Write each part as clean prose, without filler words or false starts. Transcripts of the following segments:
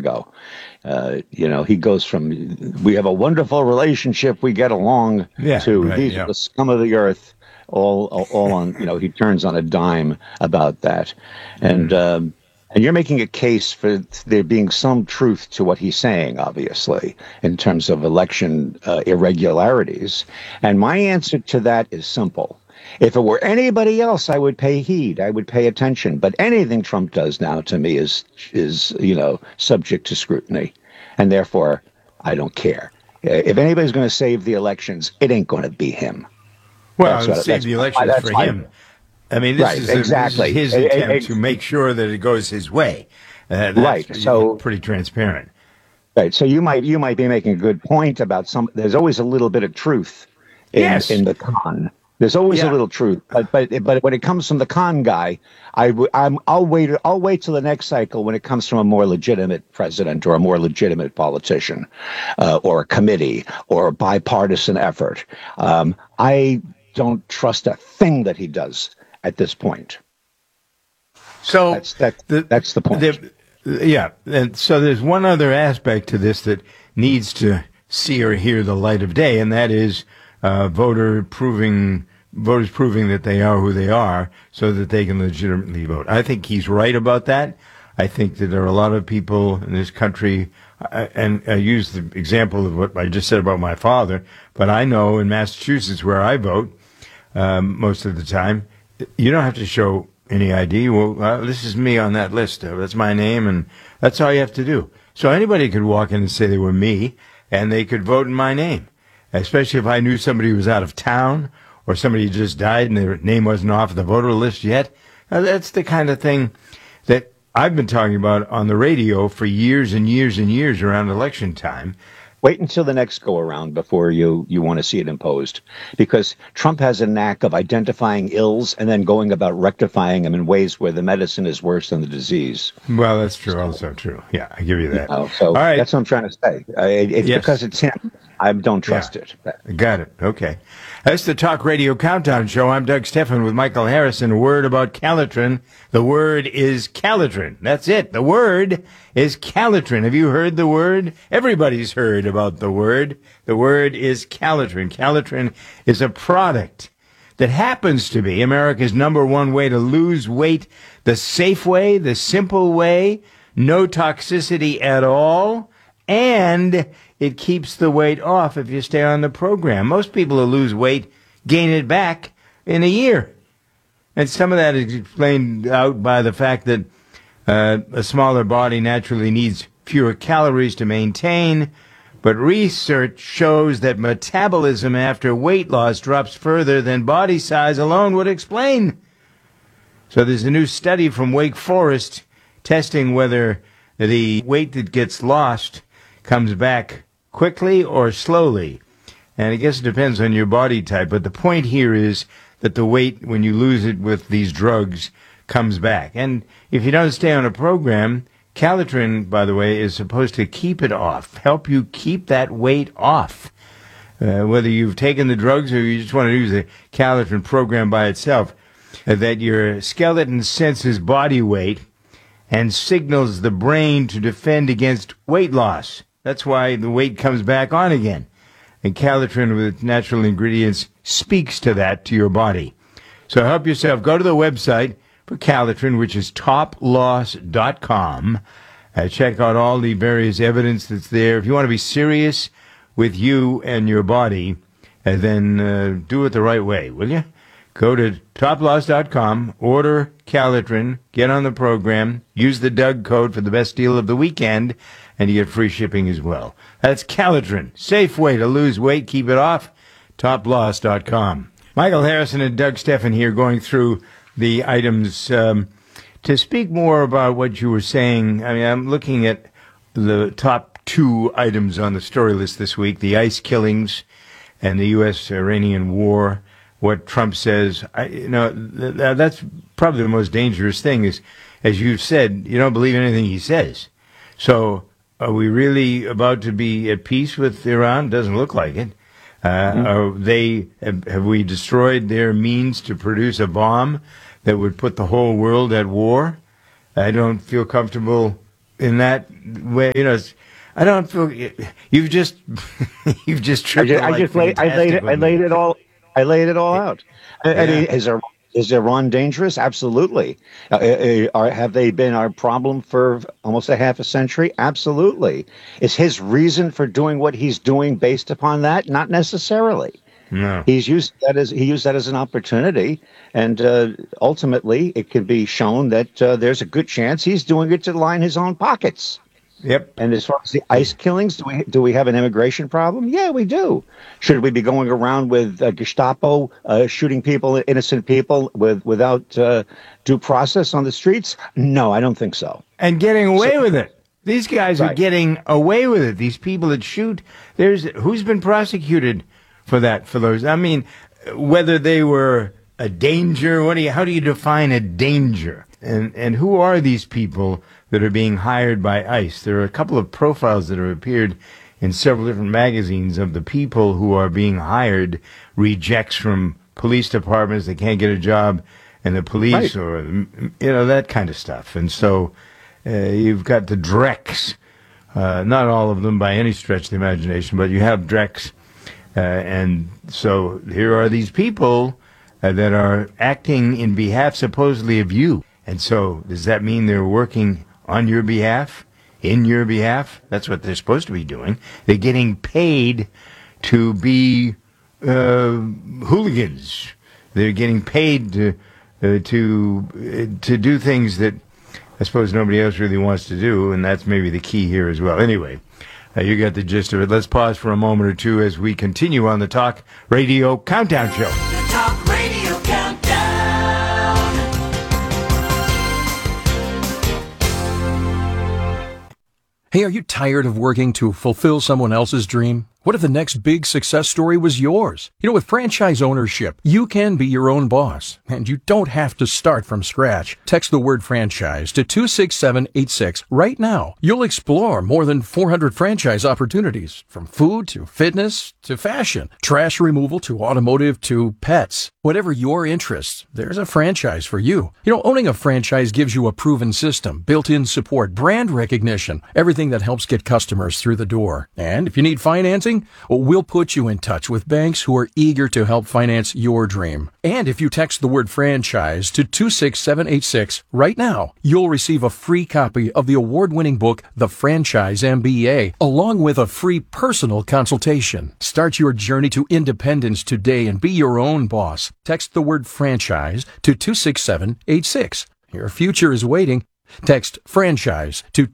ago. He goes from, we have a wonderful relationship, we get along, to these are the scum of the earth, all on, he turns on a dime about that. And you're making a case for there being some truth to what he's saying, obviously, in terms of election irregularities. And my answer to that is simple. If it were anybody else, I would pay heed. I would pay attention. But anything Trump does now to me is subject to scrutiny. And therefore, I don't care. If anybody's going to save the elections, it ain't going to be him. Well, save the elections for him. I mean, this is his attempt to make sure that it goes his way. That's so pretty transparent. Right. So you might be making a good point about there's always a little bit of truth in the con. There's always a little truth, but when it comes from the con guy, I'll wait till the next cycle when it comes from a more legitimate president or a more legitimate politician, or a committee or a bipartisan effort. I don't trust a thing that he does at this point. So that's the point. And so there's one other aspect to this that needs to see or hear the light of day, and that is voters proving that they are who they are so that they can legitimately vote. I think he's right about that. I think that there are a lot of people in this country, and I use the example of what I just said about my father, but I know in Massachusetts where I vote most of the time, you don't have to show any ID. Well, this is me on that list. That's my name, and that's all you have to do. So anybody could walk in and say they were me, and they could vote in my name, especially if I knew somebody was out of town or somebody just died and their name wasn't off the voter list yet. Now, that's the kind of thing that I've been talking about on the radio for years and years and years around election time. Wait until the next go around before you want to see it imposed, because Trump has a knack of identifying ills and then going about rectifying them in ways where the medicine is worse than the disease. Well, that's true. Also true. Yeah, I give you that. So all right. That's what I'm trying to say. Because it's him. I don't trust it. Got it. Okay. That's the Talk Radio Countdown Show. I'm Doug Stephan with Michael Harrison. A word about Calitrin. The word is Calitrin. That's it. The word is Calitrin. Have you heard the word? Everybody's heard about the word. The word is Calitrin. Calitrin is a product that happens to be America's #1 way to lose weight, the safe way, the simple way, no toxicity at all, and it keeps the weight off if you stay on the program. Most people who lose weight gain it back in a year. And some of that is explained out by the fact that a smaller body naturally needs fewer calories to maintain. But research shows that metabolism after weight loss drops further than body size alone would explain. So there's a new study from Wake Forest testing whether the weight that gets lost comes back quickly or slowly. And I guess it depends on your body type. But the point here is that the weight, when you lose it with these drugs, comes back. And if you don't stay on a program, Calitrin, by the way, is supposed to keep it off, help you keep that weight off. Whether you've taken the drugs or you just want to use the Calitrin program by itself, that your skeleton senses body weight and signals the brain to defend against weight loss. That's why the weight comes back on again. And Calitrin with natural ingredients speaks to that, to your body. So help yourself. Go to the website for Calitrin, which is toploss.com. Check out all the various evidence that's there. If you want to be serious with you and your body, then do it the right way, will you? Go to toploss.com, order Calitrin, get on the program, use the Doug code for the best deal of the weekend, and you get free shipping as well. That's Calitrin. Safe way to lose weight, keep it off. Toploss.com. Michael Harrison and Doug Stephan here going through the items. To speak more about what you were saying, I mean, I'm looking at the top 2 items on the story list this week, the ICE killings and the U.S.-Iranian war. What Trump says, that's probably the most dangerous thing is, as you've said, you don't believe anything he says. So are we really about to be at peace with Iran? Doesn't look like it. Have we destroyed their means to produce a bomb that would put the whole world at war? I don't feel comfortable in that way. I don't feel you've just tripped. I laid it all out. Yeah. Is Iran dangerous? Absolutely. Have they been our problem for almost a half a century? Absolutely. Is his reason for doing what he's doing based upon that? Not necessarily. No. He used that as an opportunity, and ultimately it can be shown that there's a good chance he's doing it to line his own pockets. Yep. And as far as the ICE killings, do we have an immigration problem? Yeah, we do. Should we be going around with Gestapo shooting people, innocent people, without due process on the streets? No, I don't think so. And getting away with it. These guys are getting away with it. These people that shoot, who's been prosecuted for that? For those, I mean, whether they were a danger. How do you define a danger? And who are these people that are being hired by ICE? There are a couple of profiles that have appeared in several different magazines of the people who are being hired, rejects from police departments. They can't get a job in the police or, that kind of stuff. And so you've got the Drecks, not all of them by any stretch of the imagination, but you have Drecks. And so here are these people that are acting in behalf supposedly of you. And so does that mean they're working on your behalf, in your behalf? That's what they're supposed to be doing. They're getting paid to be hooligans. They're getting paid to do things that I suppose nobody else really wants to do, and that's maybe the key here as well. Anyway, you got the gist of it. Let's pause for a moment or two as we continue on the Talk Radio Countdown Show. The Talk Radio Countdown. Hey, are you tired of working to fulfill someone else's dream? What if the next big success story was yours? With franchise ownership, you can be your own boss, and you don't have to start from scratch. Text the word franchise to 26786 right now. You'll explore more than 400 franchise opportunities, from food to fitness to fashion, trash removal to automotive to pets. Whatever your interests, there's a franchise for you. Owning a franchise gives you a proven system, built-in support, brand recognition, everything that helps get customers through the door. And if you need financing, we'll put you in touch with banks who are eager to help finance your dream. And if you text the word franchise to 26786 right now, you'll receive a free copy of the award-winning book, The Franchise MBA, along with a free personal consultation. Start your journey to independence today and be your own boss. Text the word franchise to 26786. Your future is waiting. Text franchise to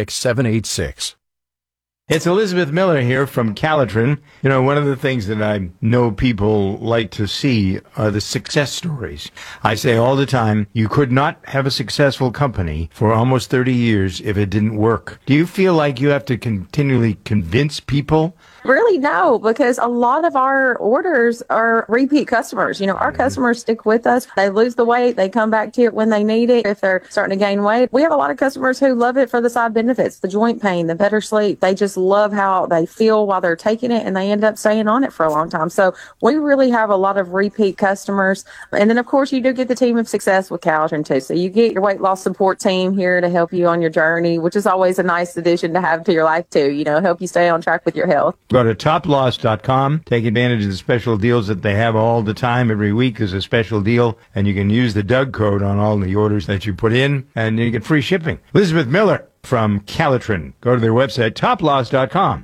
26786. It's Elizabeth Miller here from Calitrin. One of the things that I know people like to see are the success stories. I say all the time, you could not have a successful company for almost 30 years if it didn't work. Do you feel like you have to continually convince people? Really, no, because a lot of our orders are repeat customers. Our customers stick with us. They lose the weight. They come back to it when they need it. If they're starting to gain weight, we have a lot of customers who love it for the side benefits, the joint pain, the better sleep. They just love how they feel while they're taking it, and they end up staying on it for a long time. So we really have a lot of repeat customers. And then, of course, you do get the team of success with Calitrin, too. So you get your weight loss support team here to help you on your journey, which is always a nice addition to have to your life, too. Help you stay on track with your health. Go to toploss.com. Take advantage of the special deals that they have all the time. Every week is a special deal, and you can use the Doug code on all the orders that you put in, and you get free shipping. Elizabeth Miller from Calitrin. Go to their website, toploss.com.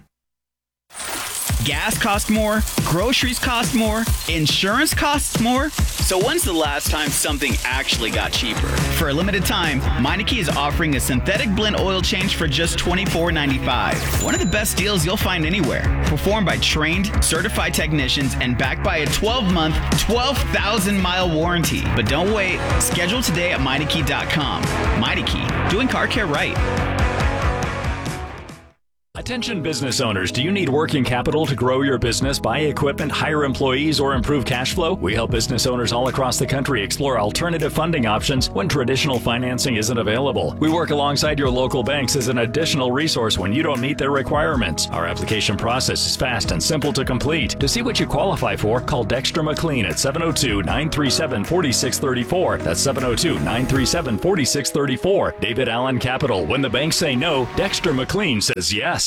Gas costs more, groceries cost more, insurance costs more. So when's the last time something actually got cheaper? For a limited time, Meineke is offering a synthetic blend oil change for just $24.95. One of the best deals you'll find anywhere. Performed by trained, certified technicians and backed by a 12-month, 12,000-mile warranty. But don't wait. Schedule today at Meineke.com. Meineke, doing car care right. Attention business owners, do you need working capital to grow your business, buy equipment, hire employees, or improve cash flow? We help business owners all across the country explore alternative funding options when traditional financing isn't available. We work alongside your local banks as an additional resource when you don't meet their requirements. Our application process is fast and simple to complete. To see what you qualify for, call Dexter McLean at 702-937-4634. That's 702-937-4634. David Allen Capital. When the banks say no, Dexter McLean says yes.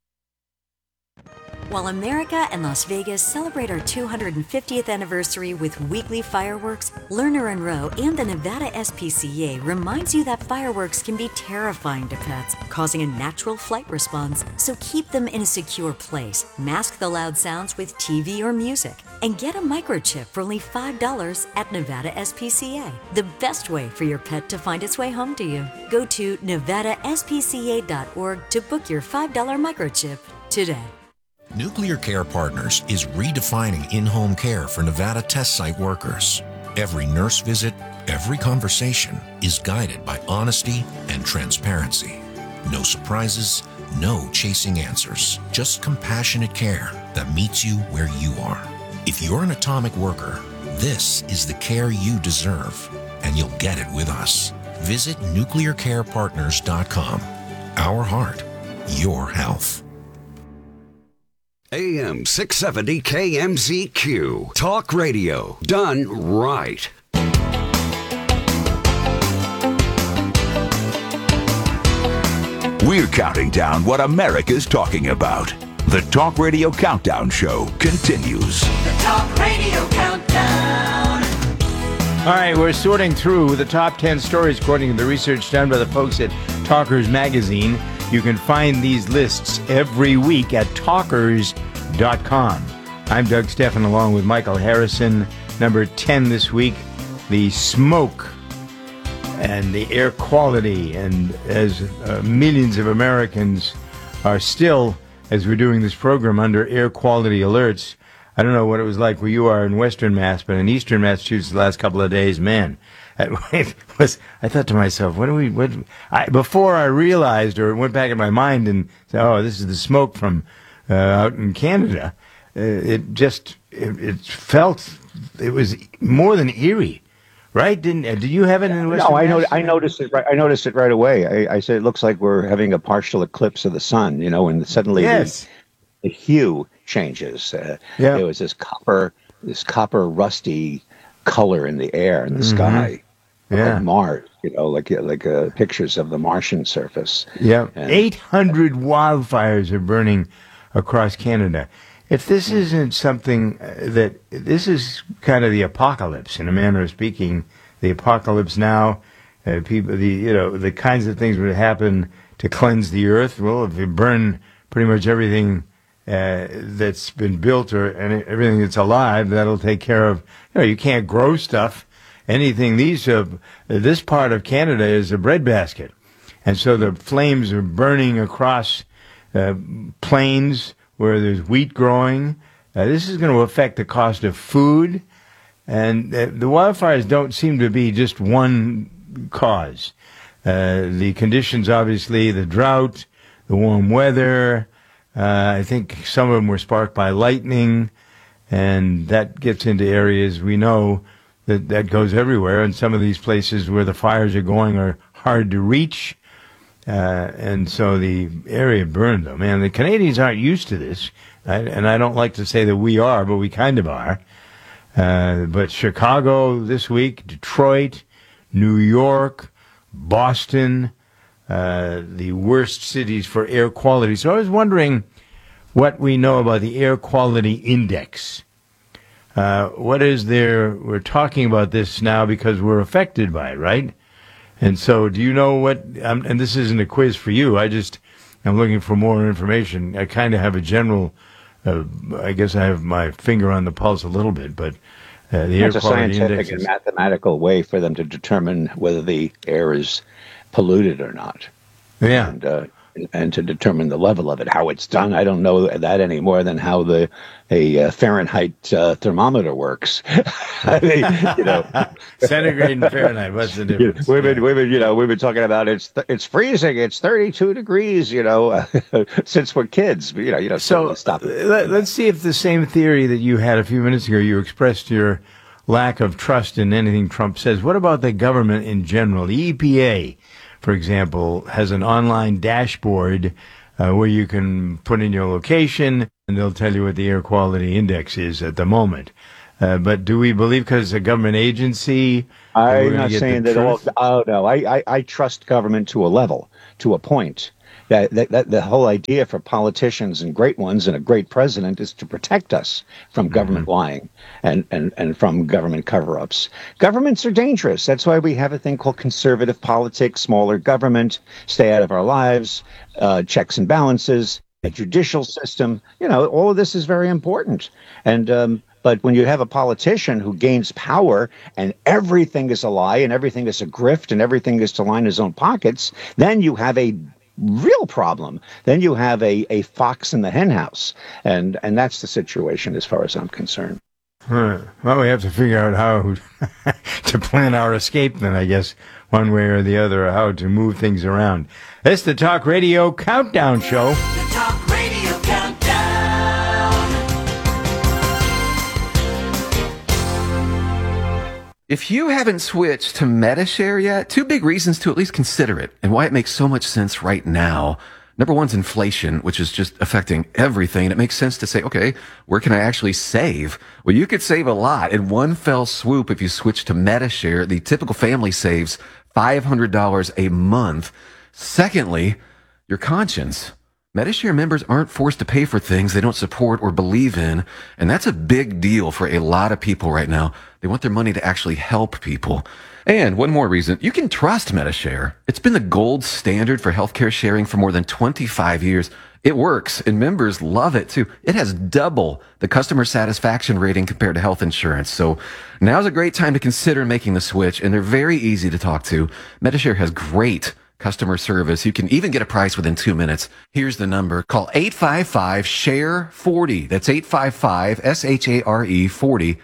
While America and Las Vegas celebrate our 250th anniversary with weekly fireworks, Lerner & Rowe and the Nevada SPCA reminds you that fireworks can be terrifying to pets, causing a natural flight response. So keep them in a secure place, mask the loud sounds with TV or music, and get a microchip for only $5 at Nevada SPCA. The best way for your pet to find its way home to you. Go to nevadaspca.org to book your $5 microchip today. Nuclear Care Partners is redefining in-home care for Nevada test site workers. Every nurse visit, every conversation is guided by honesty and transparency. No surprises, no chasing answers, just compassionate care that meets you where you are. If you're an atomic worker, this is the care you deserve, and you'll get it with us. Visit nuclearcarepartners.com. Our heart, your health. AM 670 KMZQ. Talk radio done right. We're counting down what America's talking about. The Talk Radio Countdown Show continues. The Talk Radio Countdown. All right, we're sorting through the top 10 stories according to the research done by the folks at Talkers Magazine. You can find these lists every week at talkers.com. I'm Doug Steffen along with Michael Harrison. Number 10 this week, the smoke and the air quality. And as millions of Americans are still, as we're doing this program, under air quality alerts. I don't know what it was like where you are in Western Mass, but in Eastern Massachusetts the last couple of days, man, I thought to myself, before I realized, or it went back in my mind and said, oh, this is the smoke from out in Canada. It felt, it was more than eerie, right? Did you have it in Western Mass? No, I noticed it. I noticed it right away. I said it looks like we're having a partial eclipse of the sun, and suddenly the hue changes. There was this copper rusty color in the air in the sky. Like Mars, like pictures of the Martian surface. Yeah, 800 wildfires are burning across Canada. If this isn't something this is kind of the apocalypse, in a manner of speaking, the apocalypse now. The kinds of things would happen to cleanse the earth. Well, if you burn pretty much everything that's been built and everything that's alive, that'll take care of. You can't grow stuff. Anything. This part of Canada is a breadbasket, and so the flames are burning across plains where there's wheat growing. This is going to affect the cost of food, and the wildfires don't seem to be just one cause. The conditions, obviously, the drought, the warm weather. I think some of them were sparked by lightning, and that gets into areas we know that goes everywhere, and some of these places where the fires are going are hard to reach, and so the area burned them. Man, the Canadians aren't used to this, and I don't like to say that we are, but we kind of are. But Chicago this week, Detroit, New York, Boston, the worst cities for air quality. So I was wondering what we know about the air quality index. What is there? We're talking about this now because we're affected by it, right? And so do you know what, and this isn't a quiz for you, I'm looking for more information. I kind of have a general, I guess I have my finger on the pulse a little bit, but the air quality index. It's a scientific and mathematical way for them to determine whether the air is polluted or not. Yeah. And and to determine the level of it. How it's done, I don't know that any more than how a Fahrenheit thermometer works. I mean, centigrade and Fahrenheit. What's the difference? We've been talking about it's freezing. It's 32 degrees. Since we're kids. So stop it. Let's see if the same theory that you had a few minutes ago, you expressed your lack of trust in anything Trump says. What about the government in general? The EPA, for example, has an online dashboard where you can put in your location and they'll tell you what the air quality index is at the moment. But do we believe because it's a government agency? I'm not saying that all. Oh, no. I trust government to a level, to a point. That the whole idea for politicians and great ones and a great president is to protect us from government lying and from government cover-ups. Governments are dangerous. That's why we have a thing called conservative politics, smaller government, stay out of our lives, checks and balances, a judicial system. All of this is very important. And but when you have a politician who gains power and everything is a lie and everything is a grift and everything is to line his own pockets, then you have a real problem. Then you have a fox in the henhouse, and that's the situation as far as I'm concerned. Well, we have to figure out how to plan our escape then, I guess, one way or the other, how to move things around. It's the Talk Radio Countdown Show. The Talk Radio Countdown. If you haven't switched to Medi-Share yet, two big reasons to at least consider it and why it makes so much sense right now. Number one's inflation, which is just affecting everything. And it makes sense to say, okay, where can I actually save? Well, you could save a lot in one fell swoop if you switch to Medi-Share. The typical family saves $500 a month. Secondly, your conscience. Medi-Share members aren't forced to pay for things they don't support or believe in, and that's a big deal for a lot of people right now. They want their money to actually help people. And one more reason, you can trust Medi-Share. It's been the gold standard for healthcare sharing for more than 25 years. It works, and members love it too. It has double the customer satisfaction rating compared to health insurance. So now's a great time to consider making the switch, and they're very easy to talk to. Medi-Share has great customer service. You can even get a price within 2 minutes. Here's the number. Call 855-SHARE-40. That's 855-SHARE 40.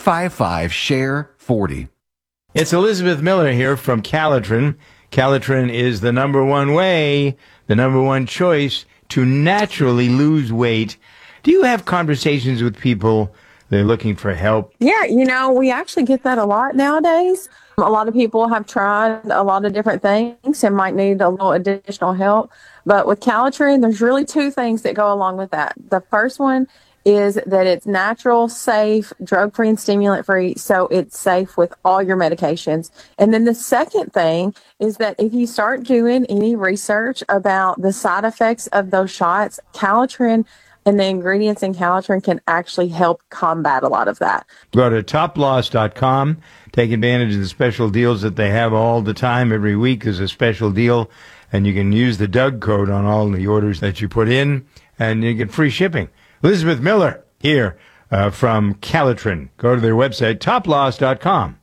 855-SHARE-40. It's Elizabeth Miller here from Calitrin. Calitrin is the number one way, the number one choice to naturally lose weight. Do you have conversations with people that are looking for help? Yeah, we actually get that a lot nowadays. A lot of people have tried a lot of different things and might need a little additional help. But with Calitrin, there's really two things that go along with that. The first one is that it's natural, safe, drug-free, and stimulant-free, so it's safe with all your medications. And then the second thing is that if you start doing any research about the side effects of those shots, Calitrin and the ingredients in Calitrin can actually help combat a lot of that. Go to toploss.com. Take advantage of the special deals that they have all the time. Every week is a special deal, and you can use the Doug code on all the orders that you put in, and you get free shipping. Elizabeth Miller here from Calitrin. Go to their website, toploss.com.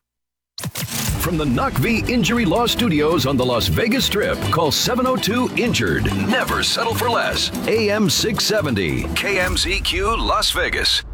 From the NACV Injury Law Studios on the Las Vegas Strip, call 702-INJURED. Never settle for less. AM 670, KMZQ Las Vegas.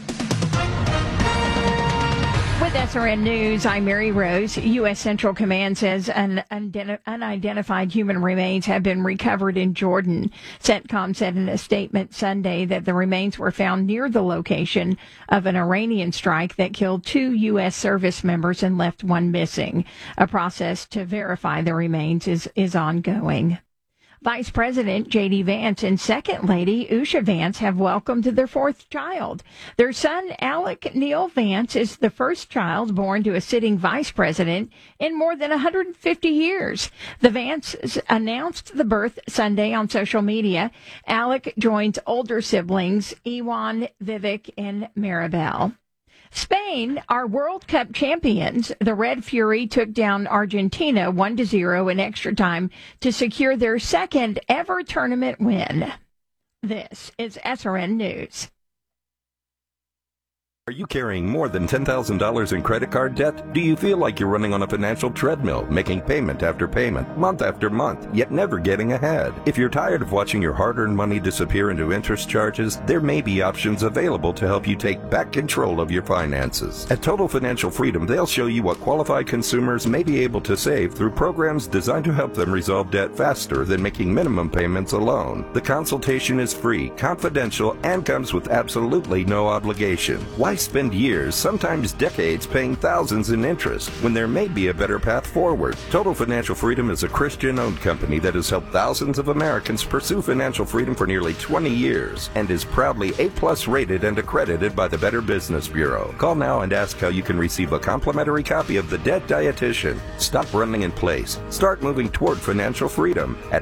With SRN News, I'm Mary Rose. U.S. Central Command says unidentified human remains have been recovered in Jordan. CENTCOM said in a statement Sunday that the remains were found near the location of an Iranian strike that killed 2 U.S. service members and left 1 missing. A process to verify the remains is ongoing. Vice President J.D. Vance and Second Lady Usha Vance have welcomed their 4th child. Their son, Alec Neil Vance, is the first child born to a sitting vice president in more than 150 years. The Vances announced the birth Sunday on social media. Alec joins older siblings, Ewan, Vivek, and Maribel. Spain are World Cup champions. The Red Fury took down Argentina 1-0 in extra time to secure their second ever tournament win. This is SRN News. Are you carrying more than $10,000 in credit card debt? Do you feel like you're running on a financial treadmill, making payment after payment, month after month, yet never getting ahead? If you're tired of watching your hard-earned money disappear into interest charges, there may be options available to help you take back control of your finances. At Total Financial Freedom, they'll show you what qualified consumers may be able to save through programs designed to help them resolve debt faster than making minimum payments alone. The consultation is free, confidential, and comes with absolutely no obligation. Why spend years, sometimes decades, paying thousands in interest when there may be a better path forward? Total Financial Freedom is a Christian-owned company that has helped thousands of Americans pursue financial freedom for nearly 20 years and is proudly A+ rated and accredited by the Better Business Bureau. Call now and ask how you can receive a complimentary copy of The Debt Dietitian. Stop running in place. Start moving toward financial freedom at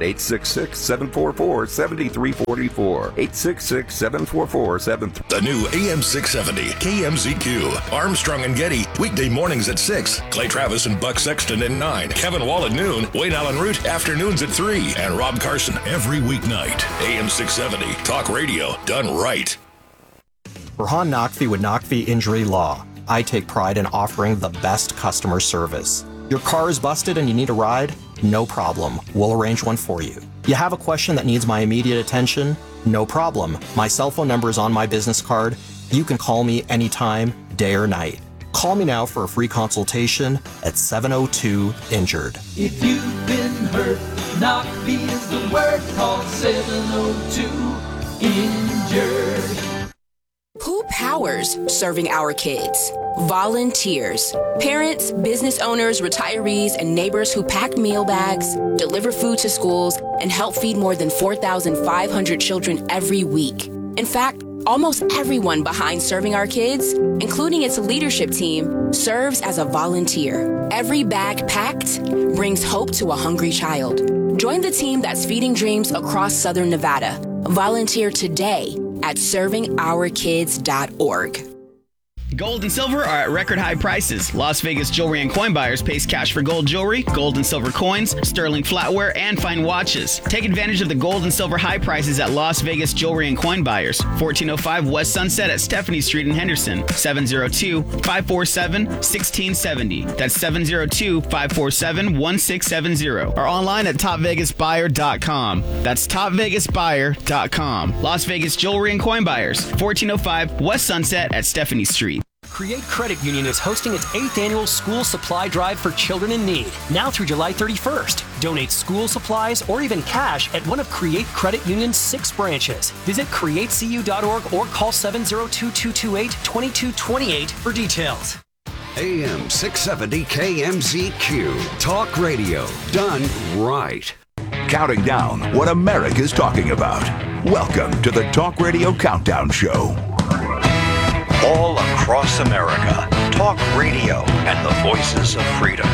866-744-7344. 866-744-7344. The new AM 670 KMZQ. Armstrong and Getty, weekday mornings at 6. Clay Travis and Buck Sexton at 9. Kevin Wall at noon. Wayne Allen Root, afternoons at 3. And Rob Carson every weeknight. AM 670, talk radio done right. Burhan Naqvi with Naqvi Injury Law. I take pride in offering the best customer service. Your car is busted and you need a ride? No problem. We'll arrange one for you. You have a question that needs my immediate attention? No problem. My cell phone number is on my business card. You can call me anytime, day or night. Call me now for a free consultation at 702-INJURED. If you've been hurt, Naqvi is the word. Call 702-INJURED. Who powers serving our kids? Volunteers. Parents, business owners, retirees, and neighbors who pack meal bags, deliver food to schools, and help feed more than 4,500 children every week. In fact, almost everyone behind Serving Our Kids, including its leadership team, serves as a volunteer. Every bag packed brings hope to a hungry child. Join the team that's feeding dreams across Southern Nevada. Volunteer today at ServingOurKids.org. Gold and silver are at record high prices. Las Vegas Jewelry and Coin Buyers pays cash for gold jewelry, gold and silver coins, sterling flatware, and fine watches. Take advantage of the gold and silver high prices at Las Vegas Jewelry and Coin Buyers, 1405 West Sunset at Stephanie Street in Henderson, 702-547-1670. That's 702-547-1670. Or online at topvegasbuyer.com. That's topvegasbuyer.com. Las Vegas Jewelry and Coin Buyers, 1405 West Sunset at Stephanie Street. Create Credit Union is hosting its 8th annual school supply drive for children in need, now through July 31st. Donate school supplies or even cash at one of Create Credit Union's 6 branches. Visit createcu.org or call 702-228-2228 for details. AM 670 KMZQ. Talk radio done right. Counting down what America's talking about. Welcome to the Talk Radio Countdown Show. All across America, talk radio and the voices of freedom.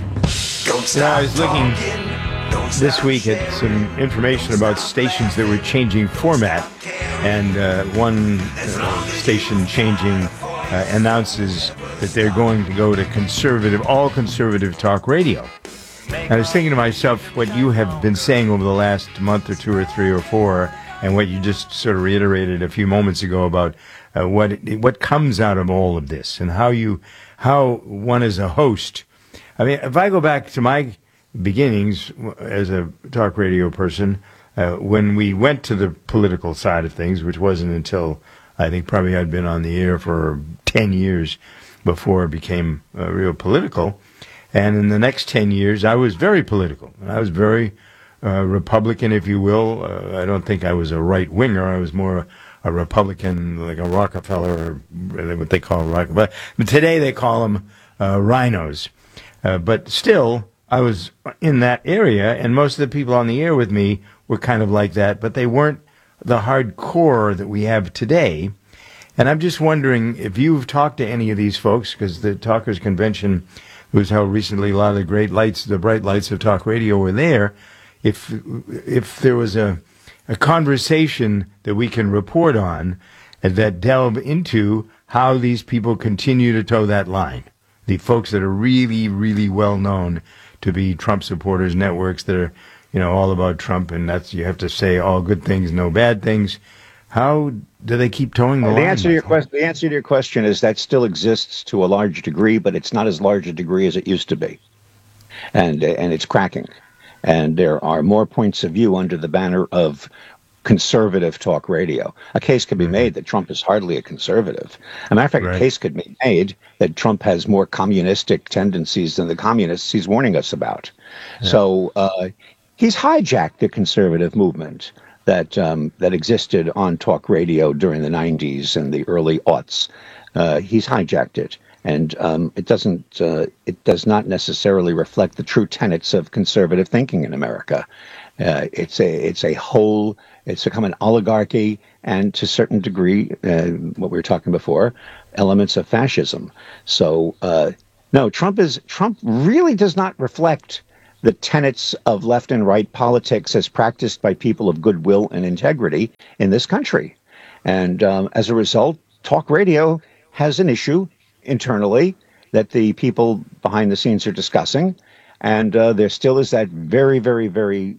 I was looking this week at some information about stations that were changing format, and one station changing announces that they're going to go to all conservative talk radio. I was thinking to myself what you have been saying over the last month or 2 or 3 or 4, and what you just sort of reiterated a few moments ago about what comes out of all of this, and how one as a host. I mean, if I go back to my beginnings as a talk radio person, when we went to the political side of things, which wasn't until I think probably I'd been on the air for 10 years before it became real political. And in the next 10 years, I was very political. I was very Republican, if you will. I don't think I was a right-winger. I was more a Republican, like a Rockefeller, or what they call Rockefeller. But today they call them rhinos. But still, I was in that area, and most of the people on the air with me were kind of like that, but they weren't the hardcore that we have today. And I'm just wondering if you've talked to any of these folks, because the Talkers Convention was held recently. A lot of the bright lights of talk radio were there. If there was a conversation that we can report on that delve into how these people continue to toe that line, the folks that are really, really well known to be Trump supporters, networks that are, all about Trump, and that's, you have to say all good things, no bad things. How do they keep towing the line? The answer to your question is that still exists to a large degree, but it's not as large a degree as it used to be, and it's cracking, and there are more points of view under the banner of conservative talk radio. A case could be made that Trump is hardly a conservative. As a matter of fact, a case could be made that Trump has more communistic tendencies than the communists he's warning us about. Yeah. So he's hijacked the conservative movement that existed on talk radio during the 90s and the early aughts. He's hijacked it. And it does not necessarily reflect the true tenets of conservative thinking in America. It's become an oligarchy, and to a certain degree, what we were talking before, elements of fascism. So, no, Trump really does not reflect the tenets of left and right politics as practiced by people of goodwill and integrity in this country. And as a result, talk radio has an issue internally that the people behind the scenes are discussing. And there still is that very, very, very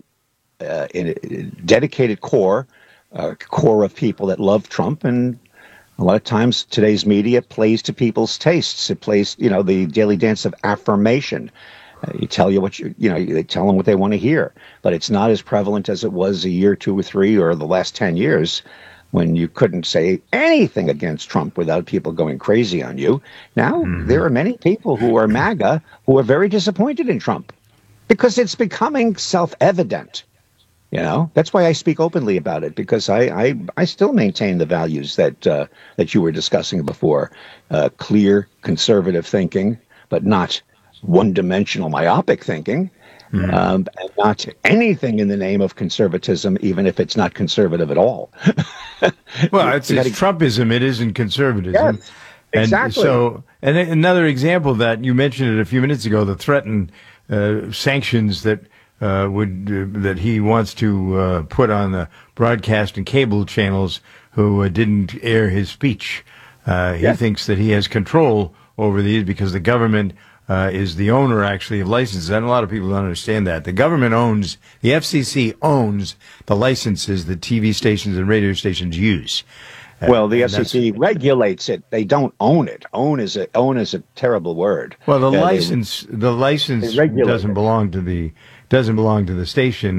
dedicated core of people that love Trump, and a lot of times today's media plays to people's tastes. It plays, the daily dance of affirmation. You tell you what they tell them what they want to hear, but it's not as prevalent as it was a year, 2 or 3, or the last 10 years, when you couldn't say anything against Trump without people going crazy on you. Now there are many people who are MAGA who are very disappointed in Trump because it's becoming self-evident. That's why I speak openly about it, because I still maintain the values that you were discussing before. Clear, conservative thinking, but not one-dimensional, myopic thinking, and not anything in the name of conservatism, even if it's not conservative at all. Well, it's Trumpism. It isn't conservatism. Yes, exactly. And another example that you mentioned it a few minutes ago, the threatened sanctions that that he wants to put on the broadcast and cable channels who didn't air his speech. He thinks that he has control over these because the government is the owner, actually, of licenses. And a lot of people don't understand that. The government the FCC owns the licenses that TV stations and radio stations use. Well, the FCC regulates it. They don't own it. Own is a terrible word. Well, the license doesn't belong to the station.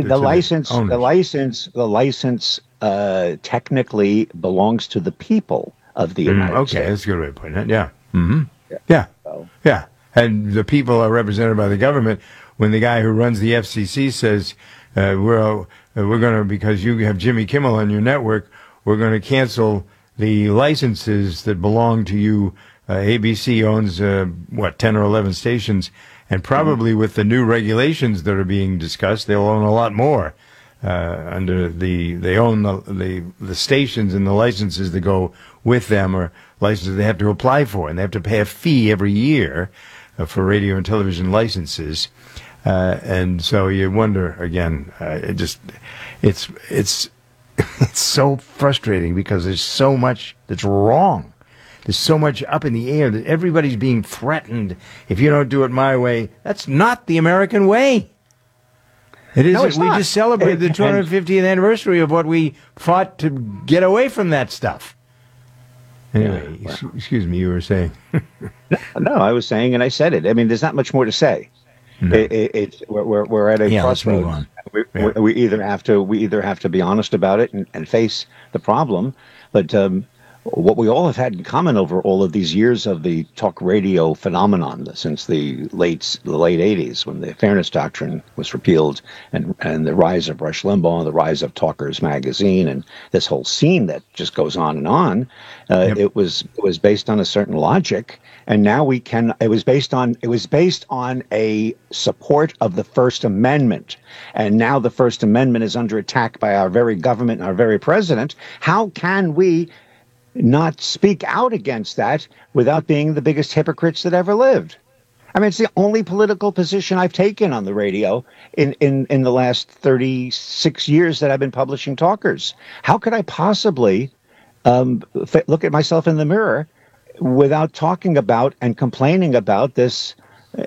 The license technically belongs to the people of the United States. Okay, that's a good way of putting it. Yeah. Yeah. And the people are represented by the government. When the guy who runs the FCC says, we're going to, because you have Jimmy Kimmel on your network, we're going to cancel the licenses that belong to you. ABC owns, 10 or 11 stations. And probably with the new regulations that are being discussed, they'll own a lot more. They own the stations and the licenses that go with them, or licenses they have to apply for, and they have to pay a fee every year for radio and television licenses. And so you wonder again. It's so frustrating because there's so much that's wrong. There's so much up in the air that everybody's being threatened. If you don't do it my way, that's not the American way. It isn't. We just celebrated the 250th anniversary of what we fought to get away from that stuff. Anyway, excuse me, you were saying. No, I was saying, and I said it. I mean, there's not much more to say. No. We're at a crossroads. We either have to be honest about it and face the problem, but what we all have had in common over all of these years of the talk radio phenomenon since the late 80s, when the Fairness Doctrine was repealed, and the rise of Rush Limbaugh, and the rise of Talkers Magazine, and this whole scene that just goes on and on, it was based on a certain logic, and now it was based on a support of the First Amendment, and now the First Amendment is under attack by our very government and our very president. How can we not speak out against that without being the biggest hypocrites that ever lived? I mean, it's the only political position I've taken on the radio in the last 36 years that I've been publishing Talkers. How could I possibly look at myself in the mirror without talking about and complaining about this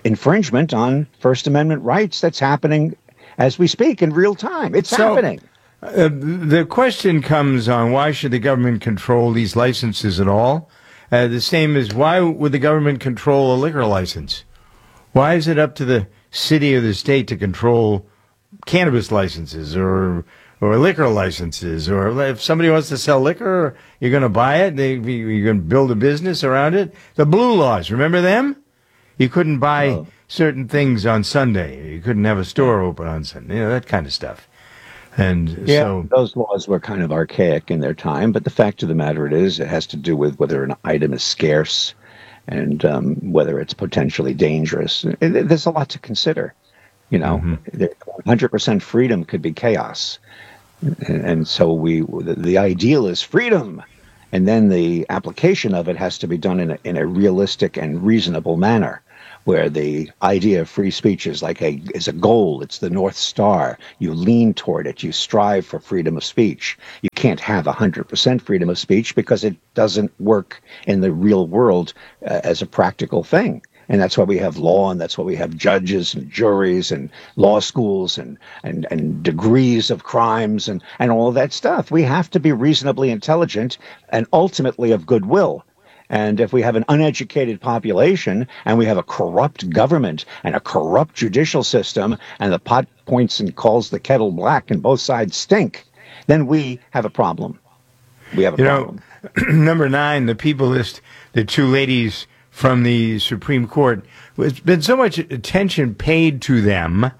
infringement on First Amendment rights that's happening as we speak in real time? It's happening. The question comes on why should the government control these licenses at all? The same as why would the government control a liquor license? Why is it up to the city or the state to control cannabis licenses or liquor licenses? Or if somebody wants to sell liquor, you're going to buy it. You're going to build a business around it. The blue laws, remember them? You couldn't buy certain things on Sunday. You couldn't have a store open on Sunday. That kind of stuff. And so those laws were kind of archaic in their time. But the fact of the matter it has to do with whether an item is scarce and whether it's potentially dangerous. There's a lot to consider. 100% freedom could be chaos. And so the ideal is freedom. And then the application of it has to be done in a realistic and reasonable manner, where the idea of free speech is a goal. It's the North Star. You lean toward it. You strive for freedom of speech. You can't have 100% freedom of speech because it doesn't work in the real world as a practical thing. And that's why we have law, and that's why we have judges and juries and law schools and degrees of crimes and all of that stuff. We have to be reasonably intelligent and ultimately of goodwill. And if we have an uneducated population and we have a corrupt government and a corrupt judicial system and the pot points and calls the kettle black and both sides stink, then we have a problem. We have a problem. Number 9, the people list, the two ladies from the Supreme Court. There's been so much attention paid to them.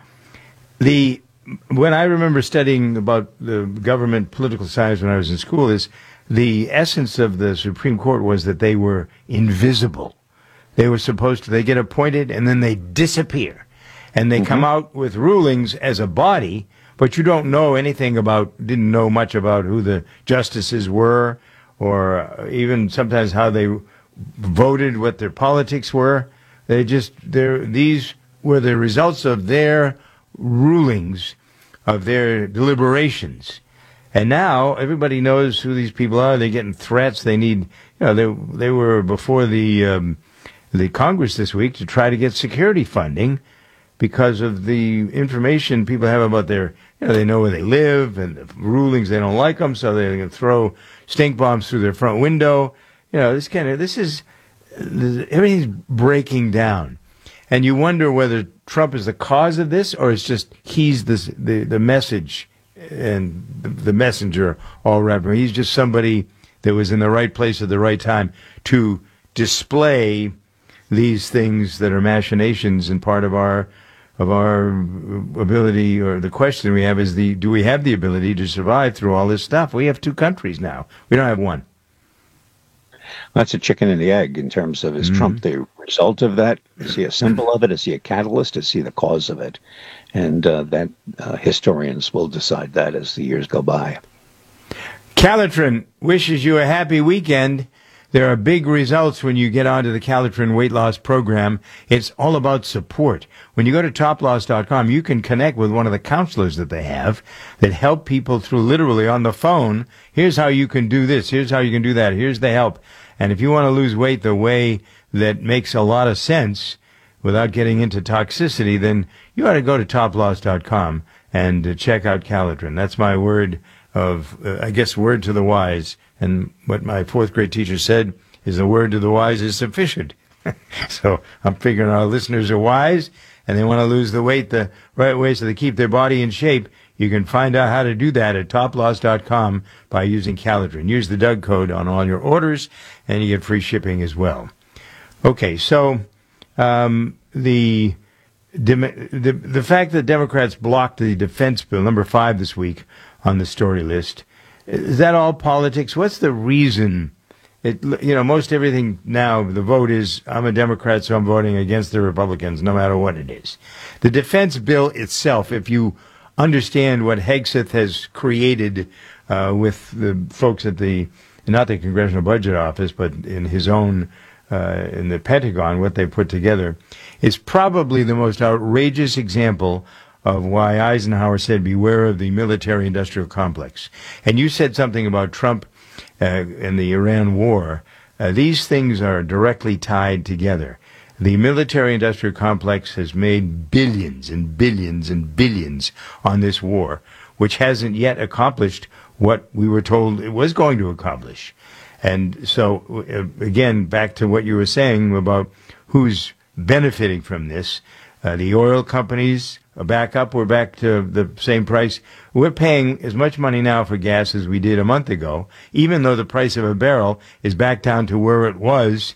When I remember studying about the government political science when I was in school, is the essence of the Supreme Court was that they were invisible. They were they get appointed and then they disappear. And they come out with rulings as a body, but you didn't know much about who the justices were, or even sometimes how they voted, what their politics were. These were the results of their rulings, of their deliberations. And now everybody knows who these people are. They're getting threats. They need, they were before the Congress this week to try to get security funding because of the information people have about their, they know where they live and the rulings, they don't like them, so they're going to throw stink bombs through their front window. Everything's breaking down. And you wonder whether Trump is the cause of this, or it's just he's the message and the messenger all wrapped around. He's just somebody that was in the right place at the right time to display these things that are machinations and part of our ability, or the question we have is do we have the ability to survive through all this stuff? We have 2 countries now. We don't have one. That's a chicken and the egg in terms of, is Trump the result of that? Is he a symbol of it? Is he a catalyst? Is he the cause of it? And that historians will decide that as the years go by. Calitrin wishes you a happy weekend. There are big results when you get onto the Calitrin weight loss program. It's all about support. When you go to toploss.com, you can connect with one of the counselors that they have that help people through, literally on the phone. Here's how you can do this. Here's how you can do that. Here's the help. And if you want to lose weight the way that makes a lot of sense without getting into toxicity, then you ought to go to toploss.com and check out Calitrin. That's my word of, word to the wise. And what my 4th grade teacher said is the word to the wise is sufficient. So I'm figuring our listeners are wise and they want to lose the weight the right way so they keep their body in shape. You can find out how to do that at toploss.com by using Calitrin. Use the Doug code on all your orders and you get free shipping as well. Okay, so the fact that Democrats blocked the defense bill, number 5 this week on the story list, is that all politics? What's the reason? Most everything now, the vote is, I'm a Democrat, so I'm voting against the Republicans, no matter what it is. The defense bill itself, if you understand what Hegseth has created with the folks at not the Congressional Budget Office, but in his own, in the Pentagon, what they put together, is probably the most outrageous example of why Eisenhower said, beware of the military-industrial complex. And you said something about Trump and the Iran war. These things are directly tied together. The military-industrial complex has made billions and billions and billions on this war. which hasn't yet accomplished what we were told it was going to accomplish. And so, again, back to what you were saying about who's benefiting from this. The oil companies are back up. We're back to the same price. We're paying as much money now for gas as we did a month ago, even though the price of a barrel is back down to where it was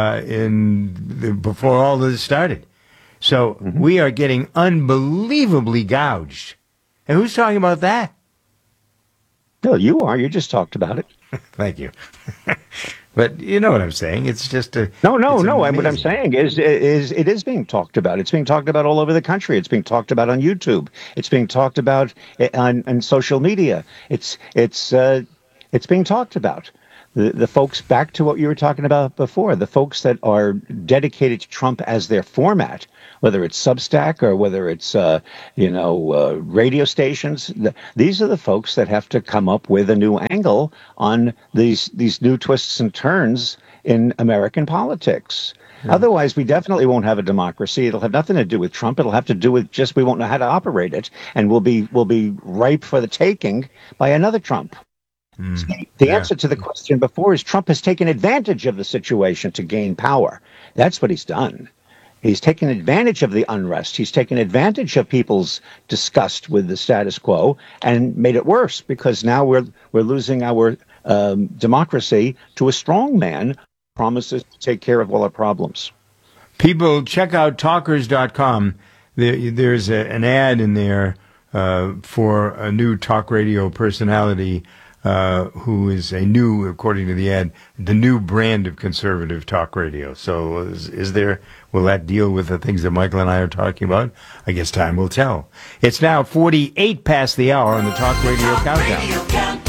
before all this started. So we are getting unbelievably gouged. And who's talking about that? No, you are. You just talked about it. Thank you. But you know what I'm saying. It's just a... No. What I'm saying is it is being talked about. It's being talked about all over the country. It's being talked about on YouTube. It's being talked about on social media. It's being talked about. The folks, back to what you were talking about before, the folks that are dedicated to Trump as their format, whether it's Substack or whether it's, radio stations, these are the folks that have to come up with a new angle on these new twists and turns in American politics. Yeah. Otherwise, we definitely won't have a democracy. It'll have nothing to do with Trump. It'll have to do with just we won't know how to operate it, and we'll be ripe for the taking by another Trump. The answer to the question before is Trump has taken advantage of the situation to gain power. That's what he's done. He's taken advantage of the unrest. He's taken advantage of people's disgust with the status quo and made it worse, because now we're losing our democracy to a strong man who promises to take care of all our problems. People, check out talkers.com. There's an ad in there for a new talk radio personality who is according to the ad, the new brand of conservative talk radio. So will that deal with the things that Michael and I are talking about? I guess time will tell. It's now 48 past the hour on the Talk Radio Countdown.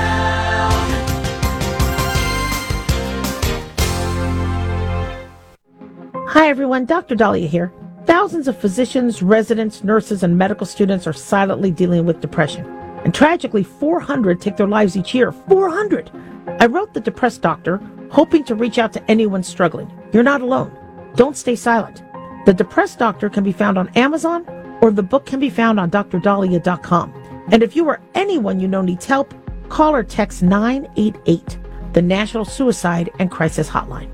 Hi everyone, Dr. Dahlia here. Thousands of physicians, residents, nurses, and medical students are silently dealing with depression. And tragically, 400 take their lives each year. 400! I wrote The Depressed Doctor, hoping to reach out to anyone struggling. You're not alone. Don't stay silent. The Depressed Doctor can be found on Amazon, or the book can be found on drdahlia.com. And if you or anyone you know needs help, call or text 988, the National Suicide and Crisis Hotline.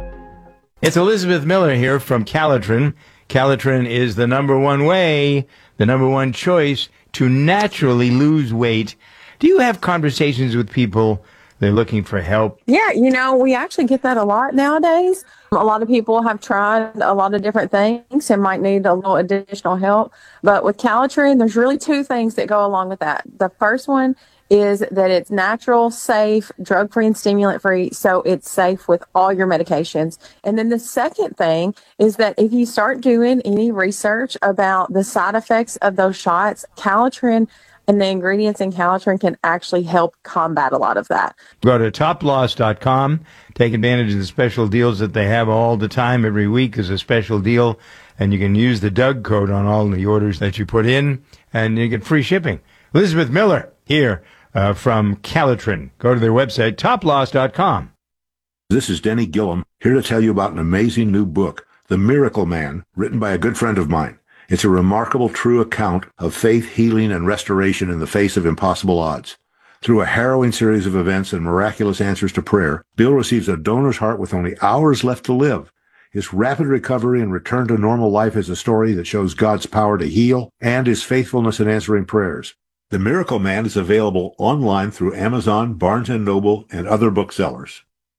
It's Elizabeth Miller here from Calitrin. Calitrin is the number one way, the number one choice to naturally lose weight. Do you have conversations with people that are looking for help? Yeah, we actually get that a lot nowadays. A lot of people have tried a lot of different things and might need a little additional help. But with Calitrin, there's really two things that go along with that. The first one is that it's natural, safe, drug-free, and stimulant-free, so it's safe with all your medications. And then the second thing is that if you start doing any research about the side effects of those shots, Calitrin and the ingredients in Calitrin can actually help combat a lot of that. Go to toploss.com, take advantage of the special deals that they have all the time. Every week is a special deal, and you can use the Doug code on all the orders that you put in, and you get free shipping. Elizabeth Miller here from Calitrin. Go to their website, toploss.com. This is Denny Gillum, here to tell you about an amazing new book, The Miracle Man, written by a good friend of mine. It's a remarkable, true account of faith, healing, and restoration in the face of impossible odds. Through a harrowing series of events and miraculous answers to prayer, Bill receives a donor's heart with only hours left to live. His rapid recovery and return to normal life is a story that shows God's power to heal and his faithfulness in answering prayers. The Miracle Man is available online through Amazon, Barnes & Noble, and other booksellers.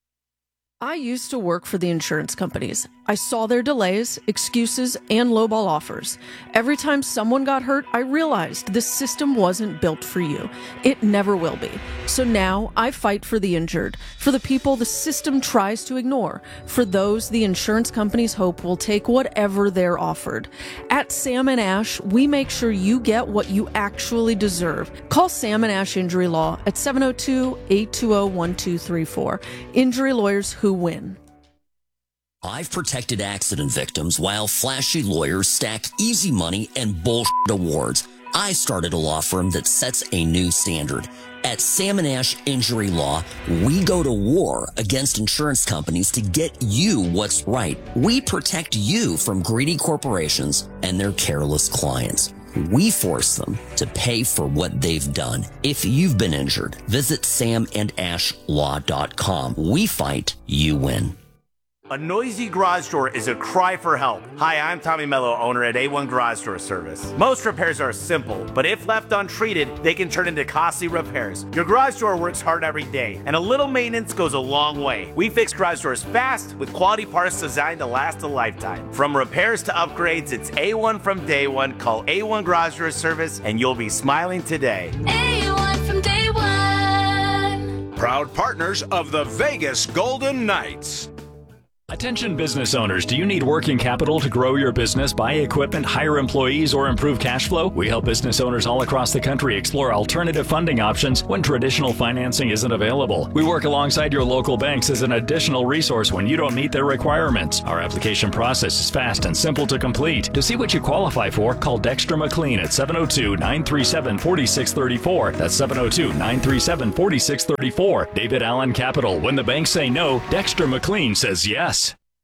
I used to work for the insurance companies. I saw their delays, excuses, and lowball offers. Every time someone got hurt, I realized this system wasn't built for you. It never will be. So now I fight for the injured, for the people the system tries to ignore, for those the insurance companies hope will take whatever they're offered. At Sam & Ash, we make sure you get what you actually deserve. Call Sam & Ash Injury Law at 702-820-1234. Injury lawyers who win. I've protected accident victims while flashy lawyers stack easy money and bullshit awards. I started a law firm that sets a new standard. At Sam & Ash Injury Law, we go to war against insurance companies to get you what's right. We protect you from greedy corporations and their careless clients. We force them to pay for what they've done. If you've been injured, visit samandashlaw.com. We fight, you win. A noisy garage door is a cry for help. Hi, I'm Tommy Mello, owner at A1 Garage Door Service. Most repairs are simple, but if left untreated, they can turn into costly repairs. Your garage door works hard every day, and a little maintenance goes a long way. We fix garage doors fast with quality parts designed to last a lifetime. From repairs to upgrades, it's A1 from day one. Call A1 Garage Door Service, and you'll be smiling today. A1 from day one. Proud partners of the Vegas Golden Knights. Attention business owners, do you need working capital to grow your business, buy equipment, hire employees, or improve cash flow? We help business owners all across the country explore alternative funding options when traditional financing isn't available. We work alongside your local banks as an additional resource when you don't meet their requirements. Our application process is fast and simple to complete. To see what you qualify for, call Dexter McLean at 702-937-4634. That's 702-937-4634. David Allen Capital. When the banks say no, Dexter McLean says yes.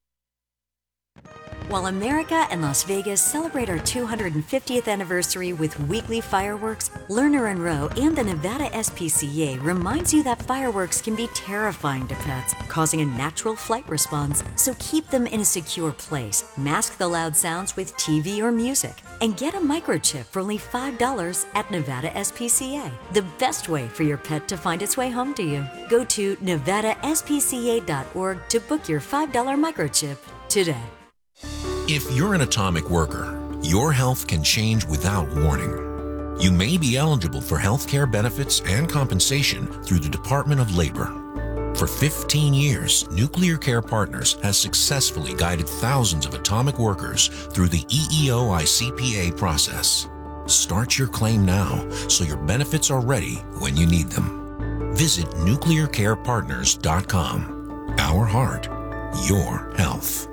While America and Las Vegas celebrate our 250th anniversary with weekly fireworks, Lerner & Rowe and the Nevada SPCA reminds you that fireworks can be terrifying to pets, causing a natural flight response. So keep them in a secure place, mask the loud sounds with TV or music, and get a microchip for only $5 at Nevada SPCA. The best way for your pet to find its way home to you. Go to nevadaspca.org to book your $5 microchip today. If you're an atomic worker, your health can change without warning. You may be eligible for health care benefits and compensation through the Department of Labor. For 15 years, Nuclear Care Partners has successfully guided thousands of atomic workers through the EEO-ICPA process. Start your claim now so your benefits are ready when you need them. Visit nuclearcarepartners.com. Our heart, your health.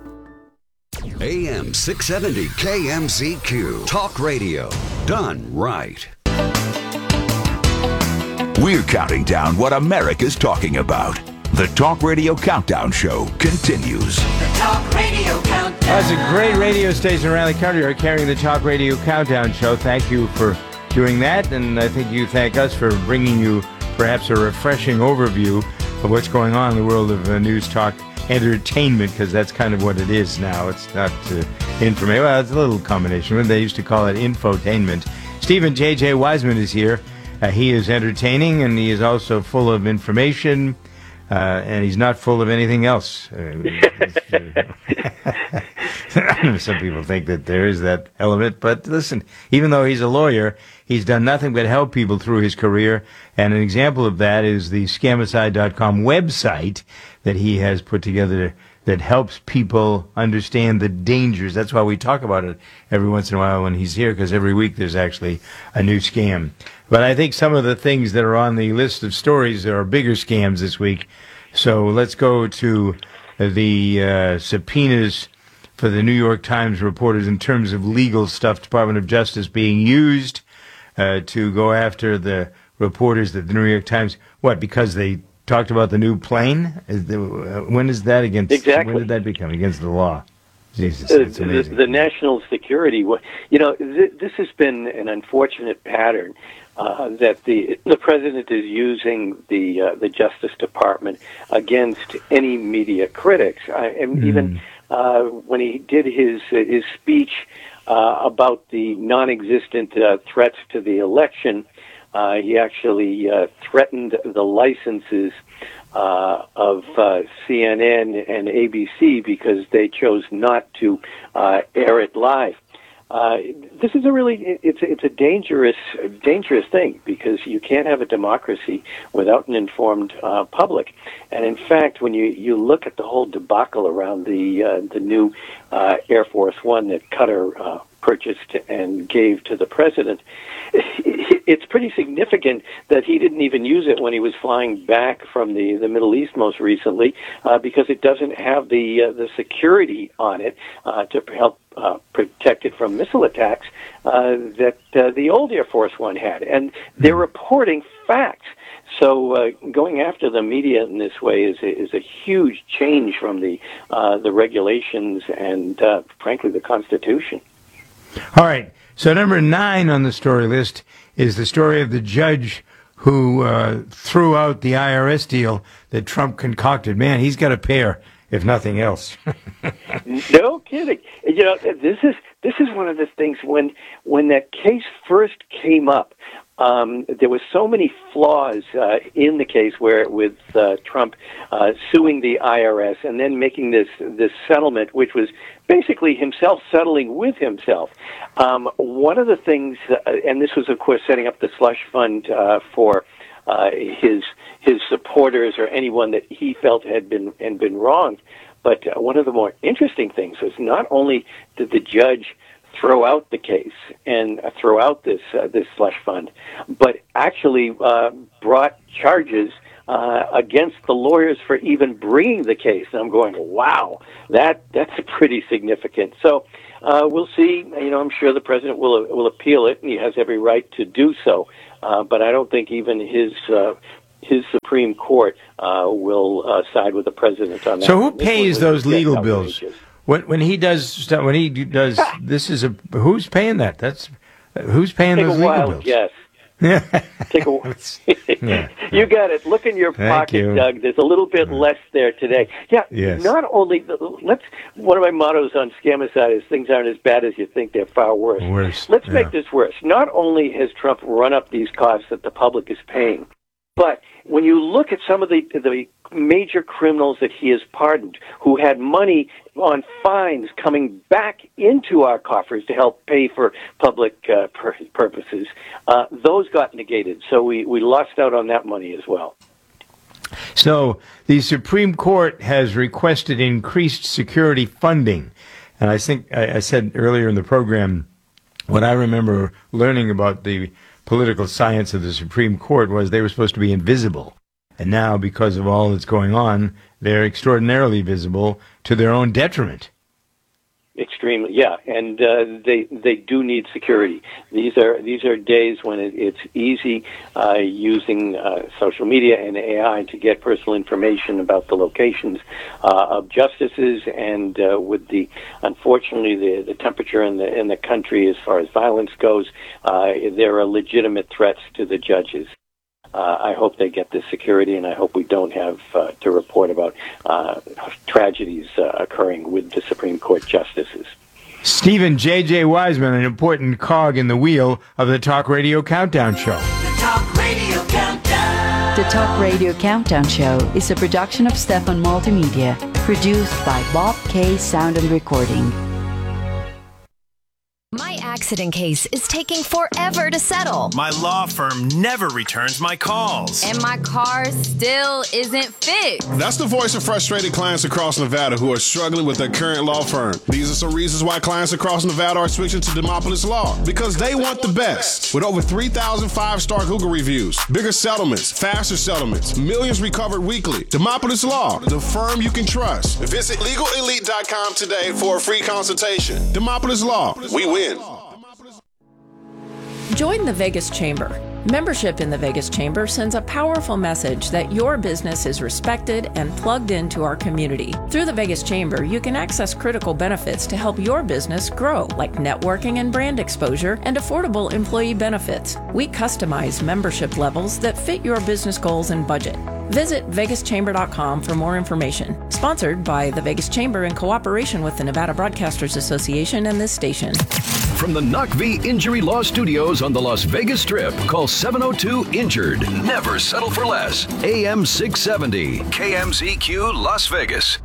AM 670 KMZQ. Talk radio. Done right. We're counting down what America's talking about. The Talk Radio Countdown Show continues. The Talk Radio Countdown. That's a great radio station around the country are carrying the Talk Radio Countdown Show. Thank you for doing that, and I think you thank us for bringing you perhaps a refreshing overview of what's going on in the world of news, talk, entertainment, because that's kind of what it is now. It's not information. Well, it's a little combination. They used to call it infotainment. Stephen J.J. Wiseman is here. He is entertaining, and he is also full of information, and he's not full of anything else. Some people think that there is that element, but listen, even though he's a lawyer, he's done nothing but help people through his career, and an example of that is the Scamicide.com website that he has put together that helps people understand the dangers. That's why we talk about it every once in a while when he's here, because every week there's actually a new scam. But I think some of the things that are on the list of stories are bigger scams this week. So let's go to the subpoenas for the New York Times reporters in terms of legal stuff, Department of Justice being used to go after the reporters at the New York Times. What, because they talked about the new plane? When is that against? Exactly. When did that become against the law? Jesus, it's amazing. The national security. This has been an unfortunate pattern that the president is using the Justice Department against any media critics. Even when he did his speech about the non-existent threats to the election, he actually threatened the licenses of CNN and ABC because they chose not to air it live. This is it's a dangerous thing because you can't have a democracy without an informed public. And in fact, when you look at the whole debacle around the new Air Force One that Qatar purchased and gave to the president, it's pretty significant that he didn't even use it when he was flying back from the Middle East most recently, because it doesn't have the security on it to help protect it from missile attacks that the old Air Force One had. And they're reporting facts. So going after the media in this way is a huge change from the regulations and, frankly, the Constitution. All right. So number 9 on the story list is the story of the judge who threw out the IRS deal that Trump concocted. Man, he's got a pair, if nothing else. No kidding. You know, this is one of the things when that case first came up. There were so many flaws in the case with Trump suing the IRS and then making this settlement, which was basically himself settling with himself. One of the things, and this was, of course, setting up the slush fund for his supporters or anyone that he felt had been wronged. But one of the more interesting things was not only did the judge throw out the case and throw out this slush fund, but actually brought charges against the lawyers for even bringing the case. And I'm going, wow, that's pretty significant. So we'll see. You know, I'm sure the president will appeal it, and he has every right to do so. But I don't think even his Supreme Court will side with the president on that. So who pays those legal bills? When he does this is who's paying that? Who's paying those legal bills? Yes. Take a while. Yeah. You got it. Look in your pocket, Doug. There's a little bit less there today. Yeah. Yes. Not only one of my mottos on Scamicide is things aren't as bad as you think; they're far worse. Let's make this worse. Not only has Trump run up these costs that the public is paying, but when you look at some of the major criminals that he has pardoned who had money on fines coming back into our coffers to help pay for public purposes, those got negated. So we lost out on that money as well. So the Supreme Court has requested increased security funding. And I think I said earlier in the program, what I remember learning about the political science of the Supreme Court was they were supposed to be invisible. And now, because of all that's going on, they're extraordinarily visible to their own detriment. Extremely, yeah, and they do need security. These are days when it's easy using social media and AI to get personal information about the locations of justices, and with unfortunately the temperature in the country as far as violence goes, there are legitimate threats to the judges. I hope they get this security, and I hope we don't have to report about tragedies occurring with the Supreme Court justices. Stephen J.J. Wiseman, an important cog in the wheel of the Talk Radio Countdown Show. The Talk Radio Countdown. The Talk Radio Countdown Show is a production of Stefan Multimedia, produced by Bob K. Sound and Recording. My accident case is taking forever to settle. My law firm never returns my calls. And my car still isn't fixed. That's the voice of frustrated clients across Nevada who are struggling with their current law firm. These are some reasons why clients across Nevada are switching to Demopolis Law. Because they want the best. With over 3,000 5-star Google reviews, bigger settlements, faster settlements, millions recovered weekly. Demopolis Law, the firm you can trust. Visit LegalElite.com today for a free consultation. Demopolis Law, we win. Join the Vegas Chamber. Membership in the Vegas Chamber sends a powerful message that your business is respected and plugged into our community. Through the Vegas Chamber, you can access critical benefits to help your business grow, like networking and brand exposure and affordable employee benefits. We customize membership levels that fit your business goals and budget. Visit vegaschamber.com for more information. Sponsored by the Vegas Chamber in cooperation with the Nevada Broadcasters Association and this station. From the Knock V Injury Law Studios on the Las Vegas Strip, call 702-INJURED. Never settle for less. AM 670, KMZQ Las Vegas.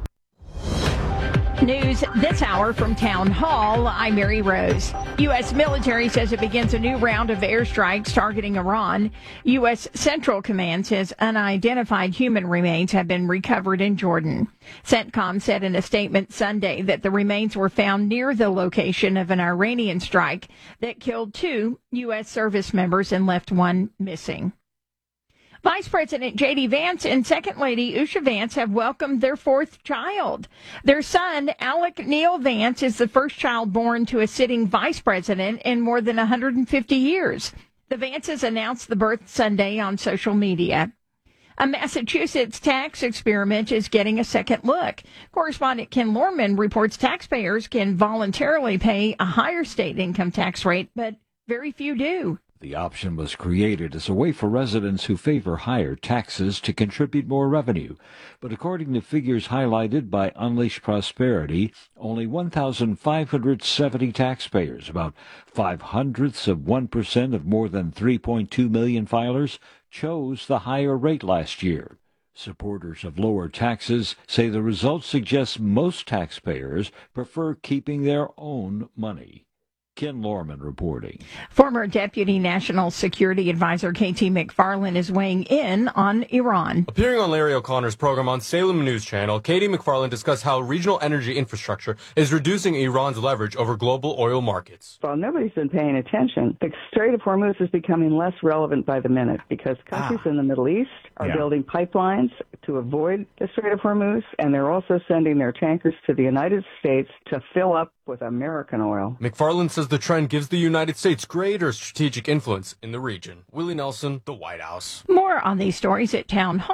News this hour from Town Hall. I'm Mary Rose. U.S. military says it begins a new round of airstrikes targeting Iran. U.S. Central Command says unidentified human remains have been recovered in Jordan. CENTCOM said in a statement Sunday that the remains were found near the location of an Iranian strike that killed 2 U.S. service members and left 1 missing. Vice President J.D. Vance and Second Lady Usha Vance have welcomed their 4th child. Their son, Alec Neil Vance, is the first child born to a sitting vice president in more than 150 years. The Vances announced the birth Sunday on social media. A Massachusetts tax experiment is getting a second look. Correspondent Ken Lorman reports taxpayers can voluntarily pay a higher state income tax rate, but very few do. The option was created as a way for residents who favor higher taxes to contribute more revenue. But according to figures highlighted by Unleash Prosperity, only 1,570 taxpayers, about 0.05% of more than 3.2 million filers, chose the higher rate last year. Supporters of lower taxes say the results suggest most taxpayers prefer keeping their own money. Ken Lorman reporting. Former Deputy National Security Advisor KT McFarland is weighing in on Iran. Appearing on Larry O'Connor's program on Salem News Channel, KT McFarland discussed how regional energy infrastructure is reducing Iran's leverage over global oil markets. Well, nobody's been paying attention. The Strait of Hormuz is becoming less relevant by the minute because countries in the Middle East are building pipelines to avoid the Strait of Hormuz, and they're also sending their tankers to the United States to fill up with American oil. McFarland says the trend gives the United States greater strategic influence in the region. Willie Nelson, The White House. More on these stories at Town Hall.